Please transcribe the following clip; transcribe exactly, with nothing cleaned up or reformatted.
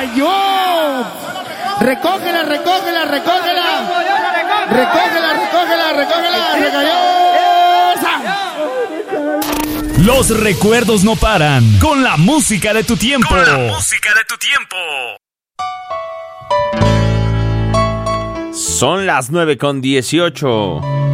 cayó. Recógela, recógela, recógela. Recógela, recógela, recógela. Se cayó. Los recuerdos no paran con la música de tu tiempo. Con la música de tu tiempo. Son las nueve con dieciocho.